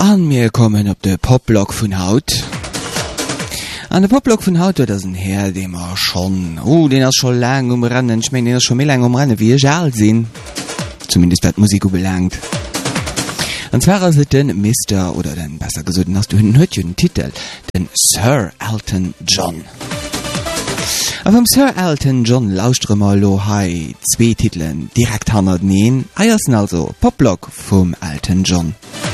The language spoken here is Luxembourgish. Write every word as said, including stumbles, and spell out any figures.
An mir kommen op de Popblock vun Haut. An de Popblock vun Haut dat ein Herr, dem er schon, oh, den er schon lang umrennen, ich mein, den er schon mehr lang umrennen, wie ich alt sinn. Zumindest wat Musik belangt. Und zwar ist es den Mister oder den, besser gesagt, hast du einen hütchen Titel, den Sir Elton John. Aber vom Sir Elton John lauscht mal lo hai zwei Titeln direkt hundert nehmen. Eiersten also Popblock vom Elton John.